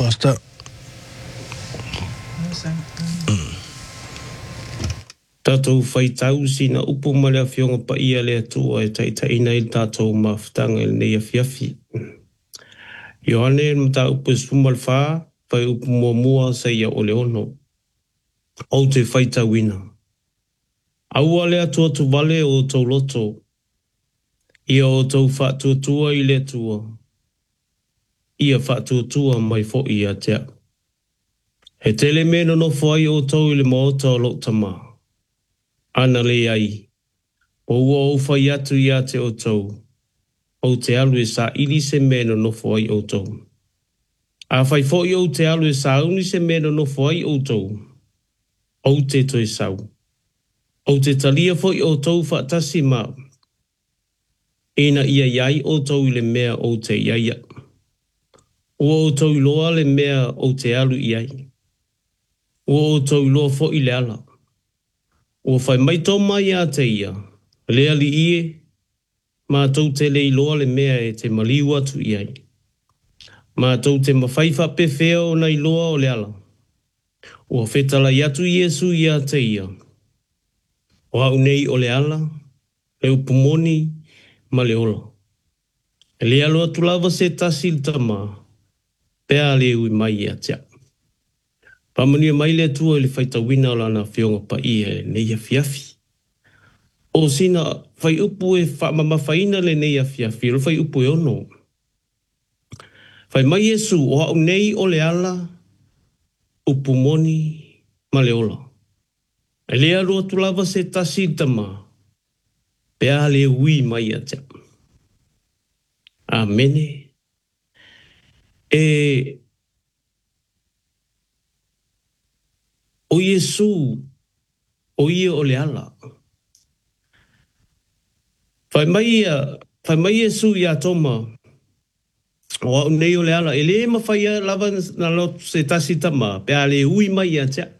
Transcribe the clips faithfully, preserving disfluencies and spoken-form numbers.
Pastor. Tātou whaitau sina upu male a whionga pa ia lea tua e tai tai nei tātou mawhitanga e nei a whiawhi. Ioane e mta upu sumal wha, whai upu mua mua sa ia ole ono. O te whaitau ina. Aua lea tua tu vale o tau loto. Ia o tau whātua tua i lea tua. Ia whātua tua mai fo ia tea. He tele mena no whai o tau i le maota o lo tama. Ana le ai. O ua o whai atu ia te o tau. O te alu e sa ili se mena no whai o tau. A whai fo i o te alu e sa uni se mena no whai o tau. O te toi sau. O te talia fo i o tau whaatasi ma. Ina ia iai o tau i le mea o te iaia. Ua o tau i loa le mea o te alu iai. Ua o tau i loa fo i le ala. Ua whai mai tō mai a te ia. Lea li ie. Ma tau te le iloa le mea e te maliu atu iai. Ma tau te mawhaifa pe whea o na iloa o le ala. Ua whetala i atu Iesu i a te ia. O hau nei o le ala, le upumoni, ma le ola. E le alo atu lava se tasil tama, pea le ui mai a tea. Pamania mai le tua le whaita wina o lana whionga pa ia e neia fiafi. O sina, whai upu e whamama whaina le neia fiafi, lo whai upu e ono. Whai mai Iesu, o hau nei o le ala, upumoni, ma le ola. E lea roa tu lava se tasi tama, pea le ui mai a tea. Amene. E o Iesu, o ia o le ala. Whai mai a, whai mai Iesu i a toma, o au nei o le ala, e le ma whai a lava na lo se tasi tama, pea le ui mai a tea.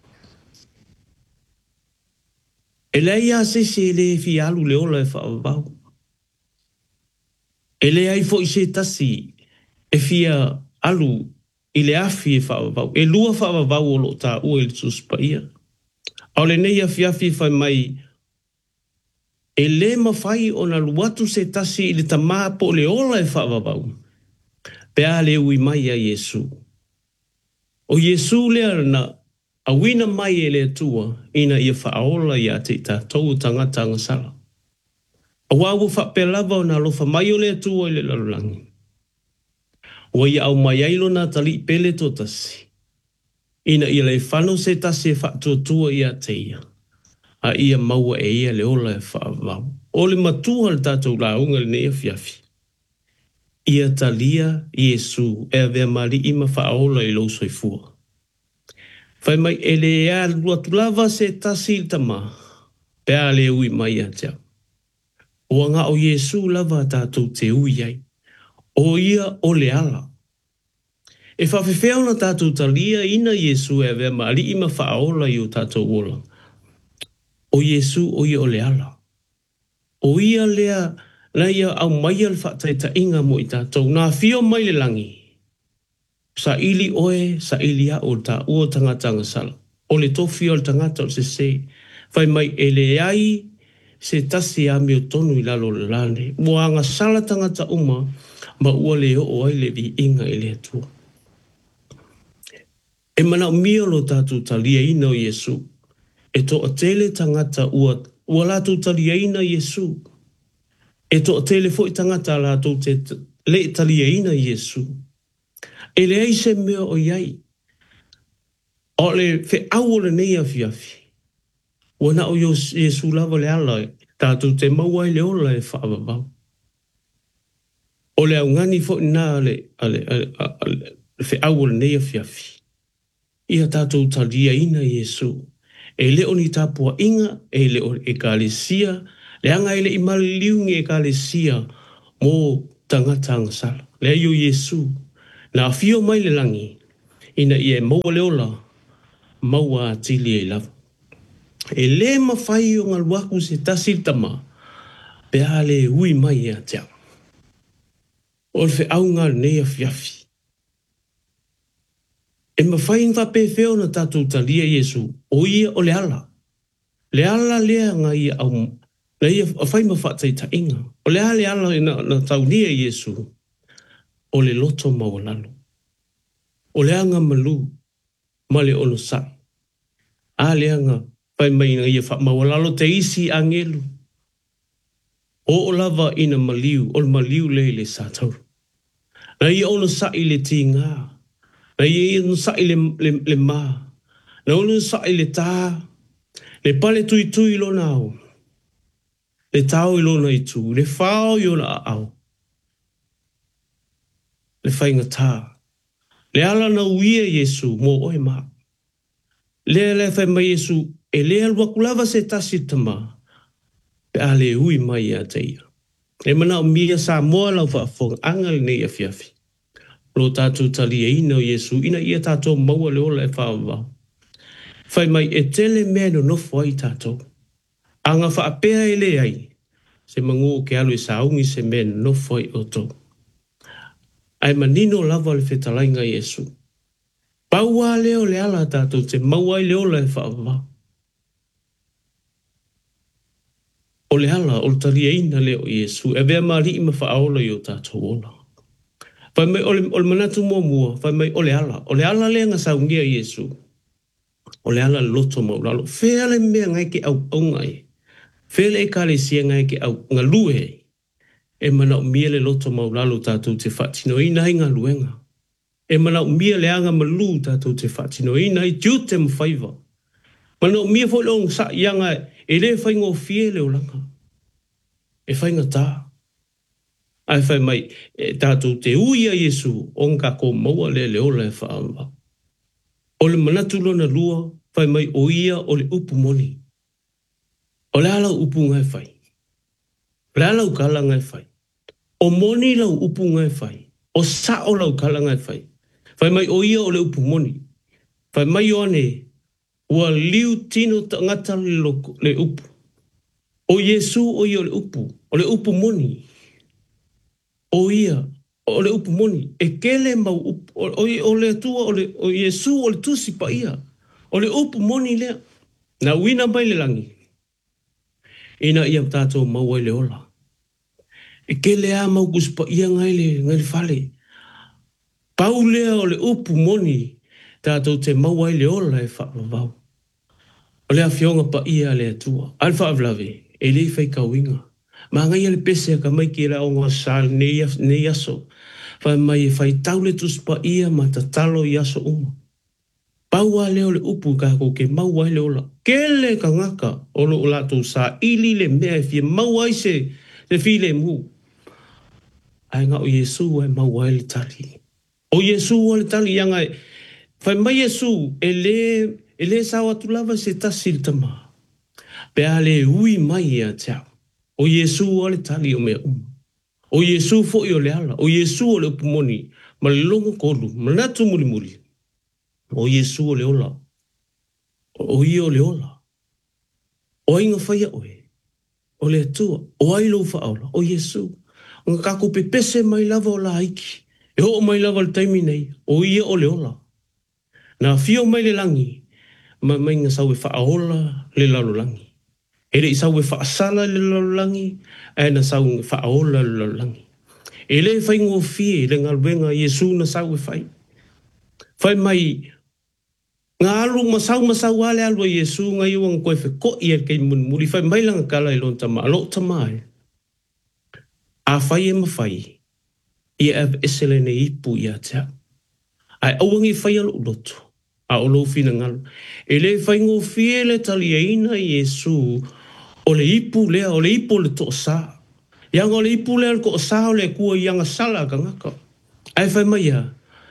E le ia se se le fi alu le ola e whaavau. E le ai fo i se tasi, e fia alu i le afi e whaavau. E lua whaavau o lo ta ua i suspa ia. Au le nei a fiafi whai mai, e le ma whai o na luatu se tasi i le tamaa po le ola e whaavau. Pea le ui mai a Iesu. O Iesu lea na a wina mai e le tua ina ia whaola ia te ta tau tangata ngasala. A wawu whapelava o na lofa mai o le tua i le lalulangi. Wa ia au mai ailo na tali pele to tasi. Ina ia le whano se tasi e whaatua tua ia te ia. A ia maua e ia le ola e whaavau. O le matua le tātou launga le nea fiafi. Ia talia Iesu e avea mali ima whaola i lo soifua. Whai mai ele e a lua tulava se tasi il tama. Pea le ui mai a tea. O nga o Iesu lava tātou te ui ai. O ia o le ala. E whawhewheo na tātou talia ina Iesu e avea mali ima whaola i o tātou ola. O Iesu o ia o le ala. O ia lea la ia au mai al whataita inga mo i tātou. Nā whio mai le langi. Sa ili oe, sa ili a o ta ua tangata ngasala. O le tofi o le tangata o se se. Whai mai ele ai se tasi a mi o tonu i lalo le lane. Mua ngasala tangata uma ma ua le o ai le vi inga i le atua. E mana o mia lo tātou talia ina o Iesu. E to a tele tangata ua, ua lātou talia ina Iesu. E to a tele fo i tangata lātou te le talia ina Iesu. E le ai se mea o iai. O le fe au o le nei a fiafi. Wana o Iesu lava le ala. Tātou te maua i le ola e whaavavau. O le au ngani fo ina le, ale, ale, ale, fe au o le nei a fiafi. Ia tātou talia ina Iesu. E leo ni tāpua inga, e leo e kālesia. Le anga ele i maliliungi e kālesia mō tangata ngasala. Le ai o Iesu. Na fio mai le langi, ina ia maua leola, maua atili e lava. E le mawhai o ngā luaku se tasil tama, pea le hui mai e a tea. O le fe au ngā nea fiafi. E mawhai ngā pēwheo na tātou talia Yesu, o ia o le ala. Le ala lea ngā ia au, na ia whai mawhatai ta inga. O le ala le ala na, na taunia Yesu, o le loto mawalalo. O le anga malu, ma le ono sai. A le anga, whai mai ngā ia wha mawalalo te isi angelu. O o lava ina maliu, o le maliu le le sātau. Na ia ono sai le ti ngā. Na ia ono sai le, le, le mā. Na ono sai le tā. Le pale tui tui lo nao. Le tau i lo na i tu. Le whao i o na au. Le whainga tā. Le ala na uia Yesu mo oe mā. Le le whai mai Yesu e le alwa kulava se tasi tama. Pe a le ui mai a teia. E mana o mia sa moa lau whaafonga angal nei a fiafi. Lo tātou tali e ina o Yesu, ina ia tātou maua le ola e whaavau. Whai mai e tele mea no nofo ai tātou. Anga whaapea e le ai, se mangu ke alu e saungi se mea no nofo ai o tō. Ai manino lava le whetalainga Yesu. Paua leo le ala tātou, te maua i le ola e whaavau. O le ala, o le tali e ina leo Yesu, e vea maari ima whaaola i o tātou ola. Whai mai o le manatu mua mua, whai mai o le ala. O le ala le nga saungia Yesu. O le ala loto maulalo. Whea le mea ngai ke au au ngai. Whea le e kare sia ngai ke au ngalue. E mana o mia le loto maulalo tātou te whatino ina i ngaluenga. E mana o mia le anga malu tātou te whatino ina i tiu te mwhaiva. Mana o mia fo le ong sa ianga e le whaingo fie le o langa. E whainga tā. Ai whai mai e tātou te uia Yesu onga ko maua le le ola e whaamba. O le manatu lona lua, whai mai o ia o le upu moni. O le ala upu ngai whai. O le ala ukala ngai whai. O moni lau upu ngai whai. O sa o lau kala ngai whai. Whai mai o ia o le upu moni. Whai mai o ane, ua liu tino ta ngata le, loko, le upu. O Yesu o ia o le upu. O le upu moni. O ia, o le upu moni, e kele mau upu, o, o, o le tua, o, le, o Yesu, o le tusi pa ia, o le upu moni lea, na wina mai le langi, ina ia tātou mau ai le ola, e kele a mau kus pa ia ngai le, ngai le fale, pau lea o le upu moni, tātou te mau ai le ola e whaavau, o le a fionga pa ia le tua, alfa avlave, e le fai kauinga, ma ngai ele pese ka mai ki la o ngā sāl ne yaso. Whai mai e whai taule tuspa ia ma ta talo yaso uma. Paua leo le upu ka ko ke maua le ola. Kele ka ngaka o lo lato sa ili le mea e fie maua se le file mu. Ai ngā o Yesu e maua le tali. O Yesu o le tali yanga e whai mai Yesu e le, e le sawa tu lava se tasil tama. Pea le ui mai a tiao. O Yesu o le tali o mea uma. O Yesu fo i o le ala. O Yesu o le upumoni. Ma le longo kolu. Ma natu muli muli. O Yesu o le ola. O i o le ola. O inga whaia oe. O le atua. O ailo whaola. O Yesu. O nga kako pepese mai lava o la aiki. E ho mai lava le taimi nei. O i o le ola. Na fio mai le langi. Ma mai nga sawe whaola le lalo langi. E le isau e whaasala le lalangi, e na sau e whaola le lalangi. E le whai ngō fie, le ngalwenga Yesu na sau e whai. Whai mai, ngā alu masau masau ale alu a Yesu, ngā iwang koe whi ko i e kei mun muri, whai mai langa kala i lon tama, alo tamae. A whai e ma whai, i e av esele ne ipu i a tea. Ai awangi whai alo loto, a olo fina ngalu. E le whai ngō fie le tali e ina Yesu, o le ipu lea, o le ipu le to sa. Yang o le ipu lea ko sa o le kua ianga sala ka ngaka. Ai whai mai a,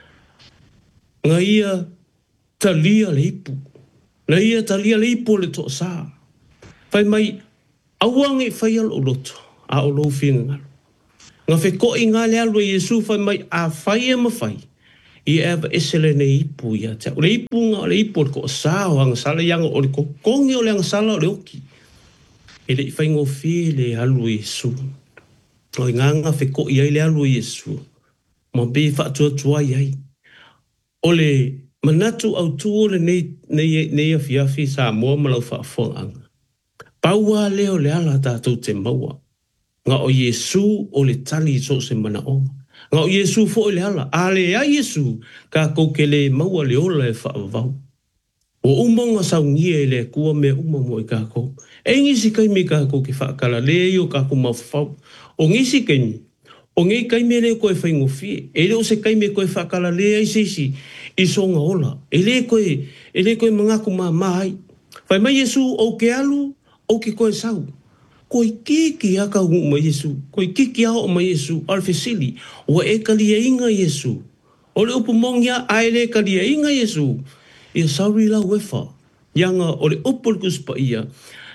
ngā ia talia le ipu. Ngā ia talia le ipu le to sa. Whai mai, awangi whai alo loto, a o lo whina ngalu. Ngā whi ko i ngā le alu e Yesu whai mai a whai e ma whai. I eva esele ne ipu ia te. O le ipu ngā o le ipu le ko sa o anga sala ianga o le kokongi o le anga sala o le oki. E le whai ngō whie le alu Yesu. O i nganga whi ko i ai le alu Yesu. Ma be whaatua tua i ai. O le manatu au tuo le nei nei nei afiafi sa mo malau fa fonga paua leo le ala tātou te maua nga o Yesu o le tali so se mana o nga o Yesu fo le ala ale a Yesu ka ko kele maua le ola e fa vau o umonga sa ngie le kua me uma mo ka ko e ngisi kai me ka ko ki fa kala le yo ka ko mafau o ngisi kai o ngai kai me le ko e faingo fi e le o se kai me ko e fa kala le ai sisi i songa ola e le ko e e le ko manga ku ma mai fai mai Yesu o ke alu o ke ko sau ko kiki aka hu mai Yesu ko kiki ao mai Yesu al fesili o e kali inga Yesu o le upu mongia ai le kali inga Yesu ia sauri la wefa yanga o le upu kuspa ia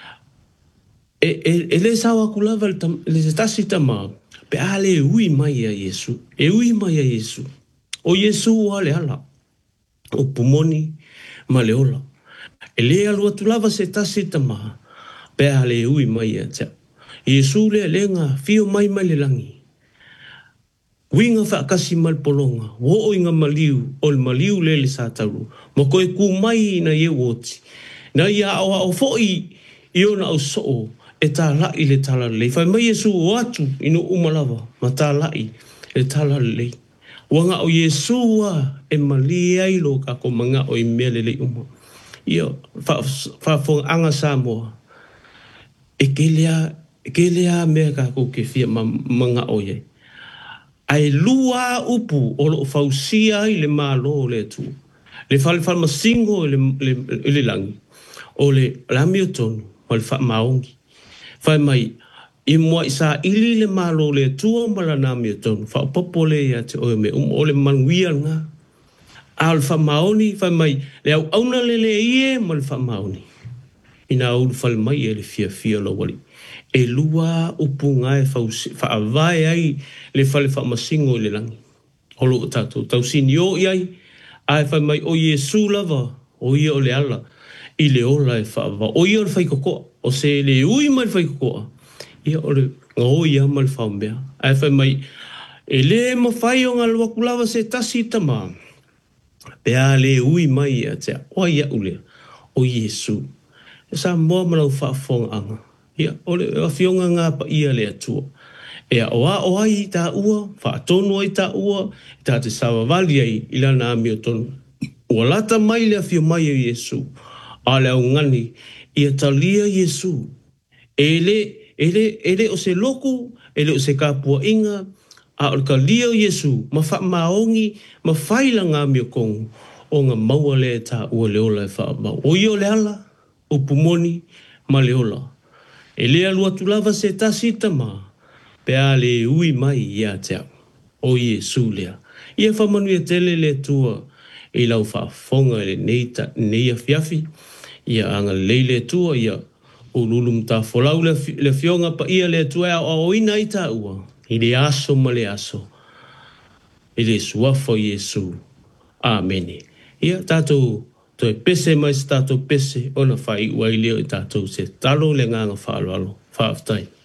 e e e le sawa kulava le tasi tama pe ale ui mai a Yesu e ui mai a Yesu o Yesu ale ala o pumoni maleola e le alu atulava se tasi tama pe ale ui mai a te Yesu le lenga fio mai mai le langi winga fa kasi mal polonga wo inga maliu ol maliu le le sataru mo koe ku mai na ye woti na ia o o foi iona o so e ta la i le tala le fa mai Yesu o atu ino umalava ma ta la i le tala le wanga o Yesu wa e mali ai lo ka ko manga o i mele le uma ia fa fa fo anga samo e kelia e kelia me ka ko ke fia manga o ye ai lua upu o lo fausia i le malo le tu le fal fal masingo le le le langi o le lamioton o le fa maongi fa mai i mo isa ili le malo le tu o mala namioton fa popole ya te o me um o le manwia nga al fa maoni fa mai le au auna le le ie mo le fa maoni ina ul fal mai e le fia fia lo wali e lua upunga e fa avai ai le fale fa masingo le langi o lo tatu tau sinio iai ai fa mai o Yesu lava o ia o le ala i le ola e fa va o ia o le fai koko o se le ui mai fai koko ia o le ngau ia mal fa mbea ai fa mai e le mo fai o ngal wakulava se tasi tama pe a le ui mai a te o ia ule o Yesu sa mo malau fa fong anga ia ole a fionga nga pa ia le atua e o a o ai ta ua fa tonu ai ta ua ta te sawa vali ai ila na mi tonu o lata mai le fio mai Yesu ale o ngani ia talia Yesu ele ele ele o se loku ele o se kapua inga a o ka lia Yesu ma fa maongi ma faila nga mi kong o nga maua le ta ua le ola e fa ma o io le ala o pumoni ma le ola e lea lua tulava se tasi tama pe a le ui mai ia te o Yesu lea ia whamanu ia tele le tua i lau whaafonga le neita neia fiafi ia anga leile tua ia o lulum ta folau le, le fionga pa ia le tua o oina i ta ua i le aso ma le aso i le suafo Yesu amene ia tātou to e pese mai se tātou pese ona whai ua i leo i tātou se talo le nganga whaaloalo whaaftai